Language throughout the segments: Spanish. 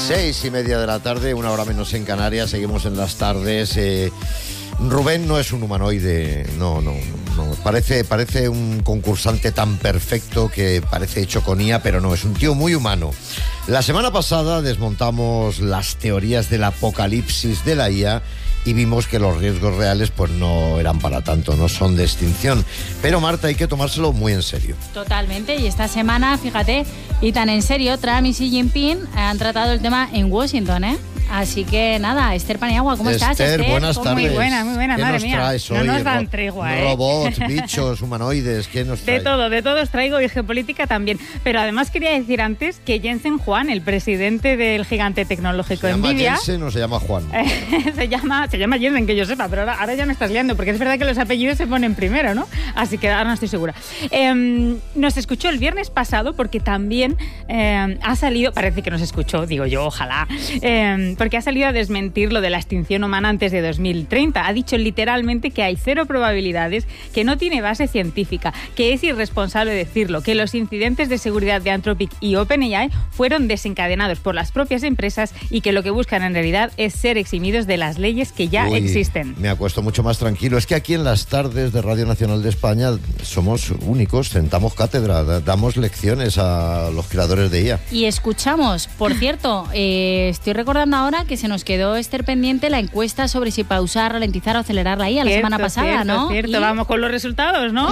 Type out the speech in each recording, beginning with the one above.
6:30 de la tarde, 1 hora menos en Canarias. Seguimos en las tardes. Rubén no es un humanoide, no. Parece un concursante tan perfecto que parece hecho con IA, pero no, es un tío muy humano. La semana pasada desmontamos las teorías del apocalipsis de la IA y vimos que los riesgos reales pues no eran para tanto, no son de extinción. Pero Marta, hay que tomárselo muy en serio. Totalmente, y esta semana, fíjate, y tan en serio, Trump y Xi Jinping han tratado el tema en Washington, ¿eh? Así que nada, Esther Paniagua, ¿cómo estás, Esther? Buenas tardes. Muy buena, madre mía. Traes hoy? No nos dan tregua, ¿eh? Robots, bichos, humanoides, ¿qué nos trae? De todo os traigo, y geopolítica también. Pero además quería decir antes que Jensen Huang, el presidente del gigante tecnológico Nvidia... ¿Se llama Jensen o se llama Juan? se llama Jensen, que yo sepa, pero ahora ya me estás liando, porque es verdad que los apellidos se ponen primero, ¿no? Así que ahora no estoy segura. Nos escuchó el viernes pasado porque también ha salido, parece que nos escuchó, digo yo, ojalá, porque ha salido a desmentir lo de la extinción humana antes de 2030. Ha dicho literalmente que hay 0 probabilidades, que no tiene base científica, que es irresponsable decirlo, que los incidentes de seguridad de Anthropic y OpenAI fueron desencadenados por las propias empresas y que lo que buscan en realidad es ser eximidos de las leyes que ya existen. Me acuesto mucho más tranquilo. Es que aquí en las tardes de Radio Nacional de España somos únicos, sentamos cátedra, damos lecciones a los creadores de IA. Y escuchamos, por cierto, estoy recordando ahora que se nos quedó, Esther, pendiente la encuesta sobre si pausar, ralentizar o acelerar la IA la semana pasada, ¿no? Cierto, vamos con los resultados, ¿no?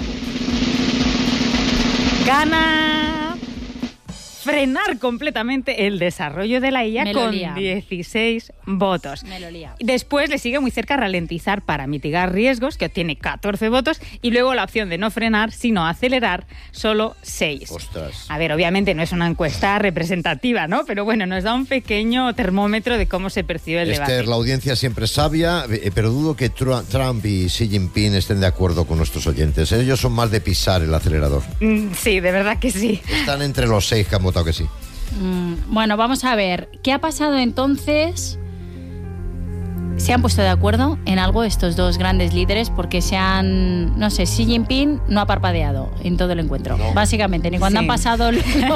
Gana frenar completamente el desarrollo de la IA con 16 votos. Después le sigue muy cerca ralentizar para mitigar riesgos, que obtiene 14 votos, y luego la opción de no frenar, sino acelerar, solo 6. Ostras. A ver, obviamente no es una encuesta representativa, ¿no? Pero bueno, nos da un pequeño termómetro de cómo se percibe el debate. La audiencia siempre es sabia, pero dudo que Trump y Xi Jinping estén de acuerdo con nuestros oyentes. Ellos son más de pisar el acelerador. Sí, de verdad que sí. Están entre los 6 que han votado que sí. Bueno, vamos a ver. ¿Qué ha pasado entonces? ¿Se han puesto de acuerdo en algo estos dos grandes líderes? Porque no sé, Xi Jinping no ha parpadeado en todo el encuentro. No. Básicamente, ni cuando han pasado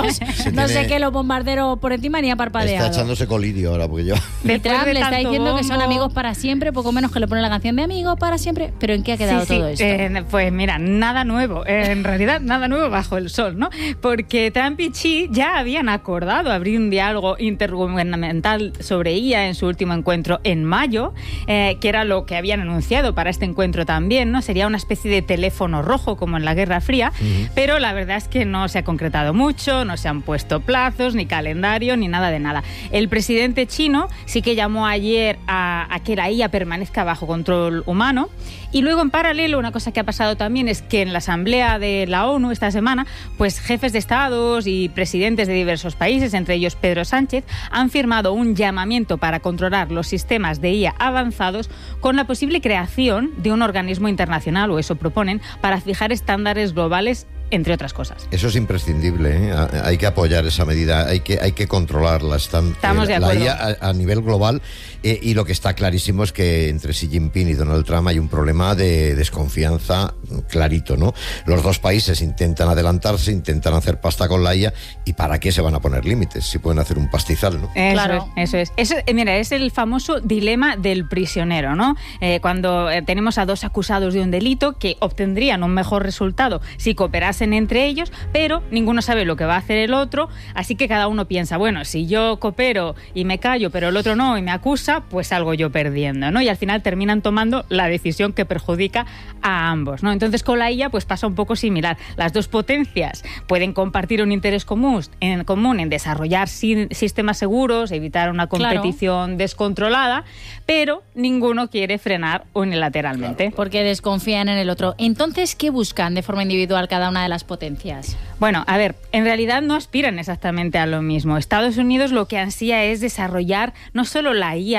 los bombarderos por encima, ni ha parpadeado. Está echándose colirio ahora, porque yo... Trump le está diciendo que son amigos para siempre, poco menos que le pone la canción de amigos para siempre. ¿Pero en qué ha quedado todo esto? Pues mira, nada nuevo. En realidad, nada nuevo bajo el sol, ¿no? Porque Trump y Xi ya habían acordado abrir un diálogo intergubernamental sobre IA en su último encuentro en mayo, que era lo que habían anunciado para este encuentro también, ¿no? Sería una especie de teléfono rojo como en la Guerra Fría, pero la verdad es que no se ha concretado mucho, no se han puesto plazos, ni calendario, ni nada de nada. El presidente chino sí que llamó ayer a que la IA permanezca bajo control humano, y luego en paralelo una cosa que ha pasado también es que en la Asamblea de la ONU esta semana, pues jefes de estados y presidentes de diversos países, entre ellos Pedro Sánchez, han firmado un llamamiento para controlar los sistemas de IA avanzados con la posible creación de un organismo internacional, o eso proponen, para fijar estándares globales, entre otras cosas. Eso es imprescindible, ¿eh? Hay que apoyar esa medida, hay que controlarla. Estamos de acuerdo. La IA a nivel global, y lo que está clarísimo es que entre Xi Jinping y Donald Trump hay un problema de desconfianza clarito, ¿no? Los dos países intentan adelantarse, intentan hacer pasta con la IA, ¿y para qué se van a poner límites? Si pueden hacer un pastizal, ¿no? Claro. Eso es. Mira, es el famoso dilema del prisionero, ¿no? Cuando tenemos a dos acusados de un delito que obtendrían un mejor resultado si cooperasen entre ellos, pero ninguno sabe lo que va a hacer el otro, así que cada uno piensa, bueno, si yo coopero y me callo, pero el otro no y me acusa, pues salgo yo perdiendo, ¿no? Y al final terminan tomando la decisión que perjudica a ambos, ¿no? Entonces con la IA pues pasa un poco similar. Las dos potencias pueden compartir un interés común en desarrollar sistemas seguros, evitar una competición descontrolada, pero ninguno quiere frenar unilateralmente. Claro. Porque desconfían en el otro. Entonces, ¿qué buscan de forma individual cada una de las potencias? Bueno, a ver, en realidad no aspiran exactamente a lo mismo. Estados Unidos lo que ansía es desarrollar no solo la IA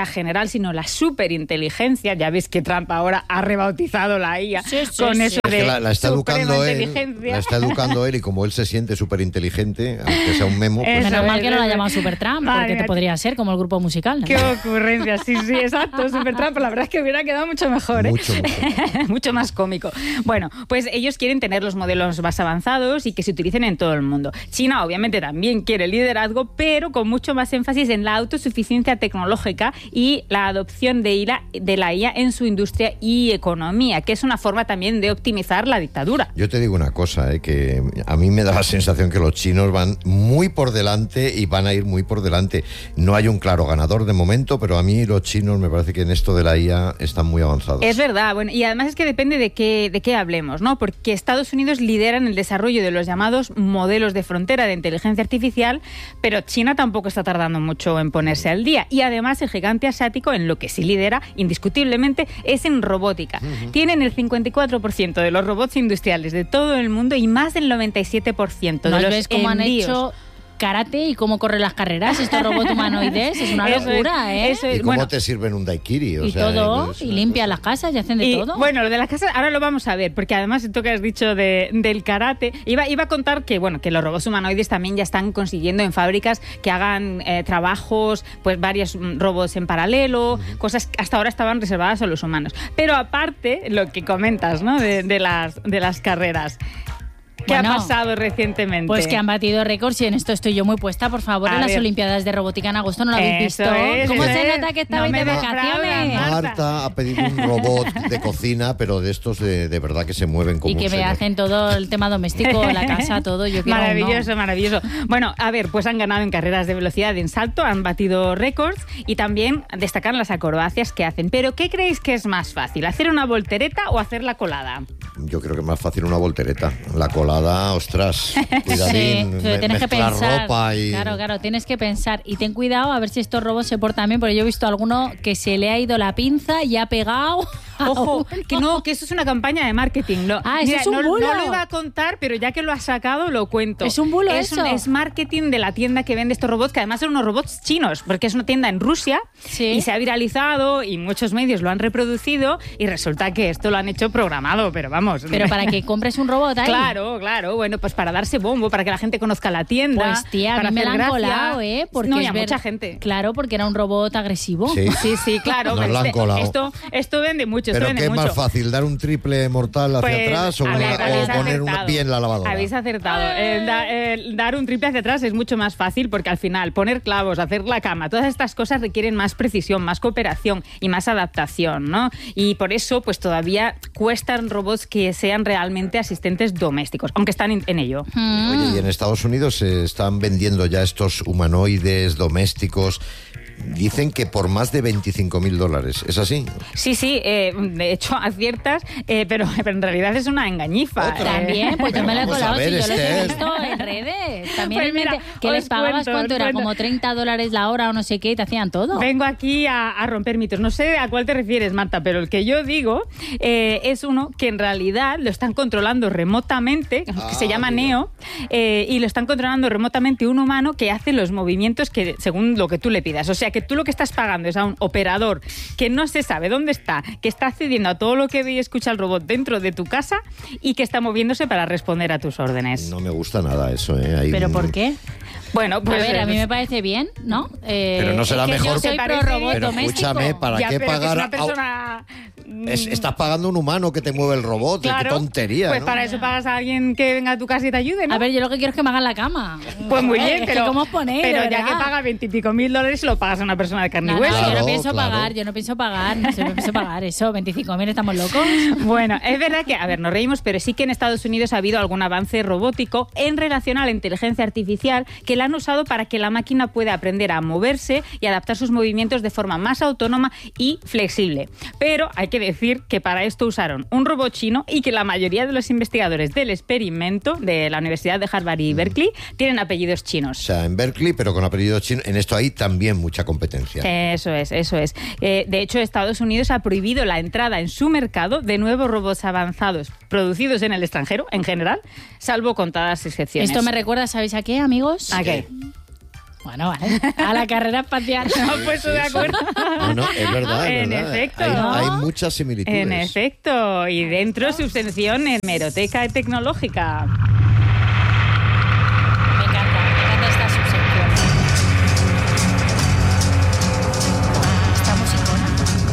general, sino la superinteligencia. Ya ves que Trump ahora ha rebautizado la IA con eso de la está educando él. La está educando él y como él se siente superinteligente, aunque sea un memo... Pues menos mal que no la llaman Supertramp, porque te podría ser como el grupo musical, ¿no? Qué ocurrencia, sí, exacto, Supertramp. La verdad es que hubiera quedado mucho mejor, ¿eh? Mucho más cómico. Bueno, pues ellos quieren tener los modelos más avanzados y que se utilicen en todo el mundo. China, obviamente, también quiere liderazgo, pero con mucho más énfasis en la autosuficiencia tecnológica y la adopción de la IA en su industria y economía, que es una forma también de optimizar la dictadura. Yo te digo una cosa, que a mí me da la sensación que los chinos van muy por delante y van a ir muy por delante. No hay un claro ganador de momento, pero a mí los chinos me parece que en esto de la IA están muy avanzados. Es verdad, bueno, y además es que depende de qué hablemos, ¿no? Porque Estados Unidos lidera en el desarrollo de los llamados modelos de frontera de inteligencia artificial, pero China tampoco está tardando mucho en ponerse al día. Y además el gigante asiático en lo que sí lidera indiscutiblemente es en robótica. Tienen el 54% de los robots industriales de todo el mundo y más del 97% de los ves cómo han hecho karate y cómo corren las carreras estos robots humanoides? Es una locura, ¿eh? ¿Y cómo te sirven un daiquiri? Y todo, y limpian las casas y hacen de todo. Bueno, lo de las casas ahora lo vamos a ver, porque además esto que has dicho del karate, iba a contar que los robots humanoides también ya están consiguiendo en fábricas que hagan trabajos, pues varios robots en paralelo, cosas que hasta ahora estaban reservadas a los humanos. Pero aparte, lo que comentas, ¿no? de las carreras. ¿Qué ha pasado recientemente? Pues que han batido récords y en esto estoy yo muy puesta, por favor, en las Olimpiadas de Robótica en agosto, ¿no lo habéis visto? ¿Cómo se nota que estabais de vacaciones? Marta ha pedido un robot de cocina, pero de estos de verdad que se mueven como y que un me señor. hacen todo el tema doméstico, la casa, todo. Yo quiero maravilloso. Bueno, a ver, pues han ganado en carreras de velocidad en salto, han batido récords y también destacan las acrobacias que hacen. Pero ¿qué creéis que es más fácil? ¿Hacer una voltereta o hacer la colada? Yo creo que es más fácil una voltereta. La colada, ostras, cuidadín, sí, tienes que pensar, ropa y... Claro, tienes que pensar. Y ten cuidado a ver si estos robots se portan bien, porque yo he visto alguno que se le ha ido la pinza y ha pegado... Ojo, que eso es una campaña de marketing. Eso es un bulo. No lo iba a contar, pero ya que lo has sacado, lo cuento. Es un bulo eso. Es marketing de la tienda que vende estos robots, que además son unos robots chinos, porque es una tienda en Rusia y se ha viralizado y muchos medios lo han reproducido y resulta que esto lo han hecho programado, pero vamos. Pero para que compres un robot ahí. Claro. Bueno, pues para darse bombo, para que la gente conozca la tienda. Pues tía, a mí me la han colado, porque no, y a mucha gente. Claro, porque era un robot agresivo. Sí, claro. Nos lo han colado. Esto vende mucho. ¿Pero qué es más fácil, dar un triple mortal hacia atrás o poner bien la lavadora? Habéis acertado. Dar un triple hacia atrás es mucho más fácil porque al final poner clavos, hacer la cama, todas estas cosas requieren más precisión, más cooperación y más adaptación, ¿no? Y por eso pues todavía cuestan robots que sean realmente asistentes domésticos, aunque están en ello. Oye, y en Estados Unidos se están vendiendo ya estos humanoides domésticos. Dicen que por más de $25,000. ¿Es así? Sí, de hecho aciertas, pero en realidad es una engañifa. También, pues yo me lo he colado, yo los he visto en redes. También pues mira, que les pagabas cuánto era, como $30 la hora o no sé qué, y te hacían todo. Vengo aquí a romper mitos. No sé a cuál te refieres, Marta, pero el que yo digo es uno que en realidad lo están controlando remotamente, que se llama Neo, y lo están controlando remotamente un humano que hace los movimientos que según lo que tú le pidas. O sea, que tú lo que estás pagando es a un operador que no se sabe dónde está, que está accediendo a todo lo que ve y escucha el robot dentro de tu casa y que está moviéndose para responder a tus órdenes. No me gusta nada eso, ¿eh? ¿Pero por qué? Bueno, pues... A ver, a mí me parece bien, ¿no? Pero no será mejor... Yo soy pro robot pero doméstico. Escúchame, ¿para qué pagar... una persona... Estás pagando un humano que te mueve el robot, claro, qué tontería, pues ¿no? Para eso pagas a alguien que venga a tu casa y te ayude, ¿no? A ver, yo lo que quiero es que me hagan la cama. Pues muy bien, pero ¿cómo os ponéis? Pero ya que paga $20 y pico mil, lo pagas a una persona de carne y hueso. Yo no pienso pagar eso, 25.000, ¿estamos locos? Bueno, es verdad que, a ver, nos reímos, pero sí que en Estados Unidos ha habido algún avance robótico en relación a la inteligencia artificial que la han usado para que la máquina pueda aprender a moverse y adaptar sus movimientos de forma más autónoma y flexible. Pero hay que decir que para esto usaron un robot chino y que la mayoría de los investigadores del experimento de la Universidad de Harvard y Berkeley tienen apellidos chinos. O sea, en Berkeley, pero con apellidos chinos. En esto hay también mucha competencia. Eso es. De hecho, Estados Unidos ha prohibido la entrada en su mercado de nuevos robots avanzados producidos en el extranjero, en general, salvo contadas excepciones. Esto me recuerda, ¿sabéis a qué, amigos? ¿A qué? Bueno, vale. A la carrera espacial. No han puesto de acuerdo. No, es verdad. En verdad. efecto. Hay muchas similitudes. En efecto. Y dentro su sección hemeroteca tecnológica. Me encanta esta subsección. Esta musicona.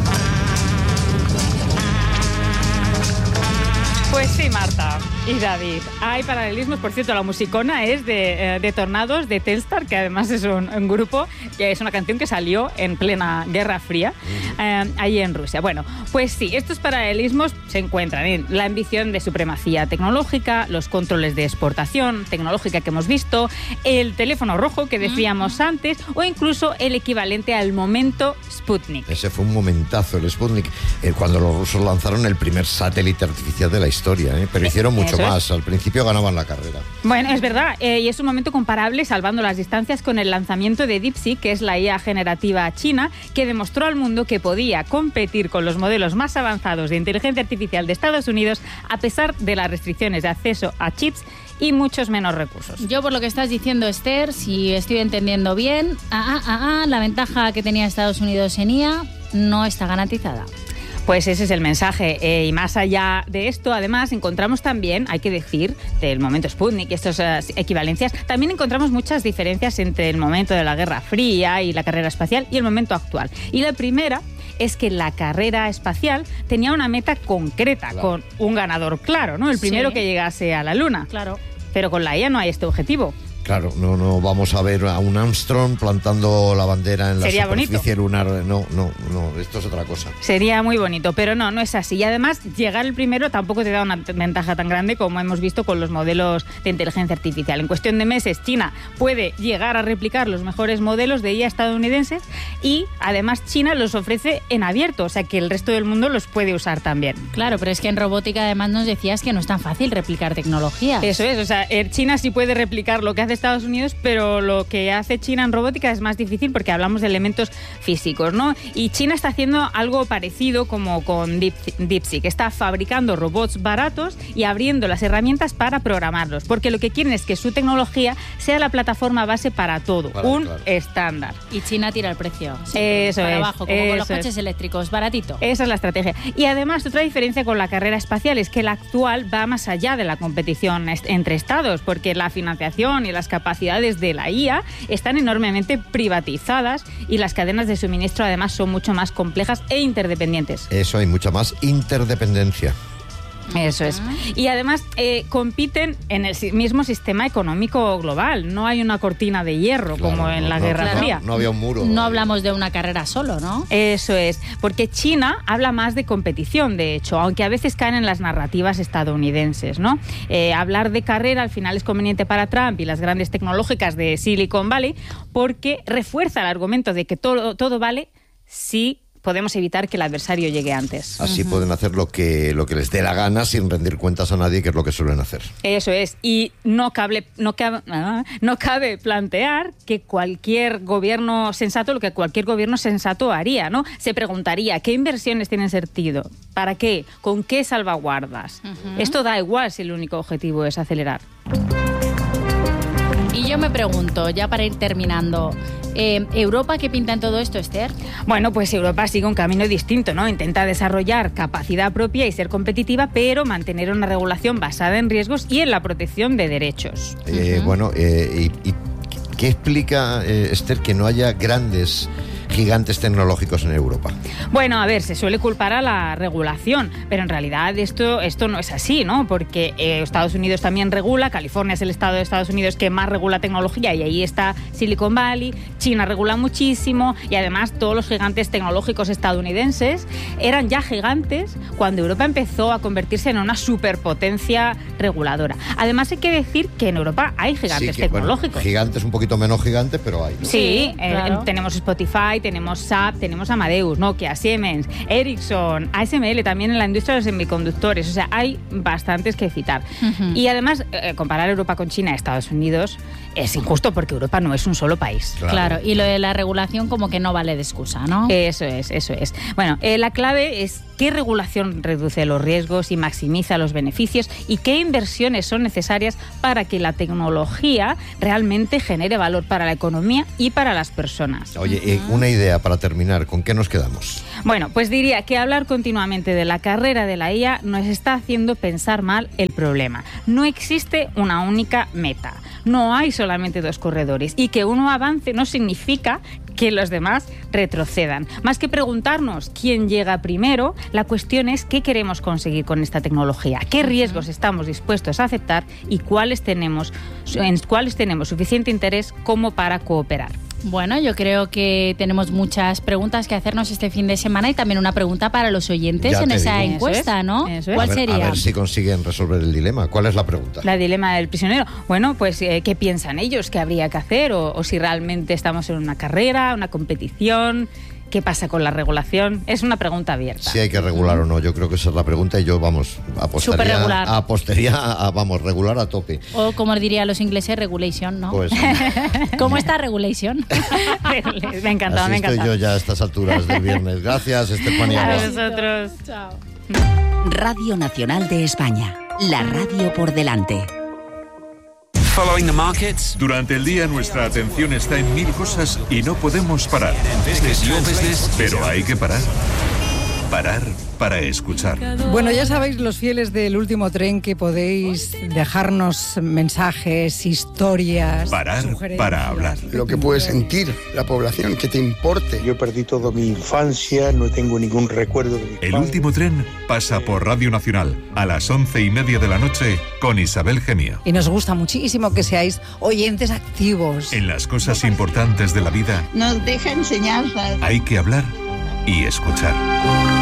Pues sí, Marta y David. Hay paralelismos. Por cierto, la musicona es de Tornados, de Telstar, que además es un grupo, que es una canción que salió en plena Guerra Fría, allí en Rusia. Bueno, pues sí, estos paralelismos se encuentran en la ambición de supremacía tecnológica, los controles de exportación tecnológica que hemos visto, el teléfono rojo que decíamos antes, o incluso el equivalente al momento Sputnik. Ese fue un momentazo, el Sputnik, cuando los rusos lanzaron el primer satélite artificial de la historia, pero hicieron mucho más. Al principio ganaban la carrera. Bueno, es verdad, y es un momento comparable, salvando las distancias, con el lanzamiento de DeepSeek, que es la IA generativa china, que demostró al mundo que podía competir con los modelos más avanzados de inteligencia artificial de Estados Unidos, a pesar de las restricciones de acceso a chips y muchos menos recursos. Yo, por lo que estás diciendo, Esther, si estoy entendiendo bien, la ventaja que tenía Estados Unidos en IA no está garantizada. Pues ese es el mensaje. Y más allá de esto, además, encontramos también, hay que decir, del momento Sputnik y estas equivalencias, también encontramos muchas diferencias entre el momento de la Guerra Fría y la carrera espacial y el momento actual. Y la primera es que la carrera espacial tenía una meta concreta, claro, con un ganador claro, ¿no? El primero que llegase a la Luna. Claro. Pero con la IA no hay este objetivo. Claro, no vamos a ver a un Armstrong plantando la bandera en la superficie lunar. No, esto es otra cosa. Sería muy bonito, pero no es así. Y además, llegar el primero tampoco te da una ventaja tan grande como hemos visto con los modelos de inteligencia artificial. En cuestión de meses, China puede llegar a replicar los mejores modelos de IA estadounidenses y además China los ofrece en abierto, o sea que el resto del mundo los puede usar también. Claro, pero es que en robótica además nos decías que no es tan fácil replicar tecnologías. Eso es, o sea, China sí puede replicar lo que hace Estados Unidos, pero lo que hace China en robótica es más difícil porque hablamos de elementos físicos, ¿no? Y China está haciendo algo parecido como con DeepSeek. Está fabricando robots baratos y abriendo las herramientas para programarlos, porque lo que quieren es que su tecnología sea la plataforma base para todo, estándar. Y China tira el precio. Eso para es. abajo, como con los coches eléctricos, baratito. Esa es la estrategia. Y además, otra diferencia con la carrera espacial es que la actual va más allá de la competición entre estados, porque la financiación y las capacidades de la IA están enormemente privatizadas y las cadenas de suministro además son mucho más complejas e interdependientes. Eso, hay mucha más interdependencia. Eso es. Y además compiten en el mismo sistema económico global. No hay una cortina de hierro como en la Guerra Fría. No había un muro. No hablamos de una carrera solo, ¿no? Eso es. Porque China habla más de competición, de hecho, aunque a veces caen en las narrativas estadounidenses, ¿no? Hablar de carrera al final es conveniente para Trump y las grandes tecnológicas de Silicon Valley porque refuerza el argumento de que todo vale si podemos evitar que el adversario llegue antes. Así pueden hacer lo que les dé la gana sin rendir cuentas a nadie, que es lo que suelen hacer. Eso es. Y no cabe plantear que cualquier gobierno sensato, lo que cualquier gobierno sensato haría, ¿no? Se preguntaría, ¿qué inversiones tienen sentido? ¿Para qué? ¿Con qué salvaguardas? Esto da igual si el único objetivo es acelerar. Y yo me pregunto, ya para ir terminando, ¿Europa qué pinta en todo esto, Esther? Bueno, pues Europa sigue un camino distinto, ¿no? Intenta desarrollar capacidad propia y ser competitiva, pero mantener una regulación basada en riesgos y en la protección de derechos. ¿Y qué explica, Esther, que no haya grandes gigantes tecnológicos en Europa? Bueno, a ver, se suele culpar a la regulación, pero en realidad esto no es así, ¿no? Porque Estados Unidos también regula, California es el estado de Estados Unidos que más regula tecnología y ahí está Silicon Valley, China regula muchísimo y además todos los gigantes tecnológicos estadounidenses eran ya gigantes cuando Europa empezó a convertirse en una superpotencia reguladora. Además hay que decir que en Europa hay gigantes tecnológicos. Bueno, gigantes un poquito menos gigantes, pero hay, ¿no? Sí, claro. Tenemos Spotify, tenemos SAP, tenemos Amadeus, Nokia, Siemens, Ericsson, ASML también en la industria de los semiconductores. O sea, hay bastantes que citar. Y además, comparar Europa con China y Estados Unidos es injusto porque Europa no es un solo país. Claro, y lo de la regulación como que no vale de excusa, ¿no? Eso es. Bueno, la clave es qué regulación reduce los riesgos y maximiza los beneficios y qué inversiones son necesarias para que la tecnología realmente genere valor para la economía y para las personas. Oye, una idea para terminar, ¿con qué nos quedamos? Bueno, pues diría que hablar continuamente de la carrera de la IA nos está haciendo pensar mal el problema. No existe una única meta, no hay solamente dos corredores y que uno avance no significa que los demás retrocedan. Más que preguntarnos quién llega primero, la cuestión es qué queremos conseguir con esta tecnología, qué riesgos estamos dispuestos a aceptar y en cuáles tenemos suficiente interés como para cooperar. Bueno, yo creo que tenemos muchas preguntas que hacernos este fin de semana y también una pregunta para los oyentes en esa digo. encuesta, ¿no? ¿Cuál sería? A ver si consiguen resolver el dilema. ¿Cuál es la pregunta? La dilema del prisionero. Bueno, pues ¿qué piensan ellos? ¿Qué habría que hacer? O si realmente estamos en una carrera, una competición. ¿Qué pasa con la regulación? Es una pregunta abierta. Si hay que regular o no, yo creo que esa es la pregunta y yo, apostaría a regular a tope. O como dirían los ingleses, regulation, ¿no? Pues, ¿Cómo está regulation? Me encanta, así estoy yo ya a estas alturas del viernes. Gracias, Estefanía. A vosotros. Chao. Radio Nacional de España. La radio por delante. Following the markets. Durante el día nuestra atención está en mil cosas y no podemos parar. Pero hay que parar. Parar para escuchar. Bueno, ya sabéis, los fieles del último tren, que podéis dejarnos mensajes, historias, Parar para hablar. Lo que puede sentir la población, que te importe. Yo perdí toda mi infancia, no tengo ningún recuerdo de mi El último tren pasa por Radio Nacional a las 11:30 de la noche con Isabel Gemio. Y nos gusta muchísimo que seáis oyentes activos. En las cosas importantes de la vida nos deja enseñanzas. hay que hablar y escuchar.